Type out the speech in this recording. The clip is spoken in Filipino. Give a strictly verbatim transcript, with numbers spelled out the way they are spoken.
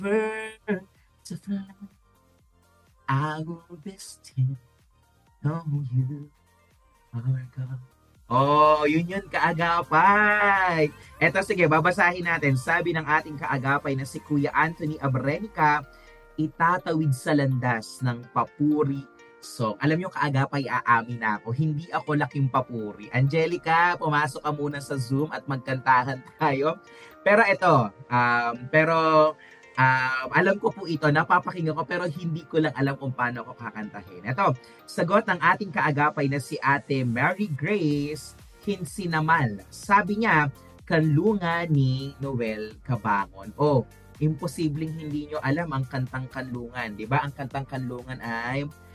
Bird to fly, I will be still, know you are God. Oh, yun yun, kaagapay. Eto, sige, babasahin natin. Sabi ng ating kaagapay na si Kuya Anthony Abrenica, itatawid sa landas ng papuri. So, alam nyo, kaagapay, aamin na ako. Hindi ako laking papuri. Angelica, pumasok ka muna sa Zoom at magkantahan tayo. Pero ito, um, pero um, alam ko po ito, napapakinggan ko, pero hindi ko lang alam kung paano ko kakantahin. Ito, sagot ng ating kaagapay na si Ate Mary Grace Hinsinamal. Sabi niya, kanlungan ni Noel Cabangon. Oh, imposibleng hindi nyo alam ang kantang kanlungan. Di ba? Ang kantang kanlungan ay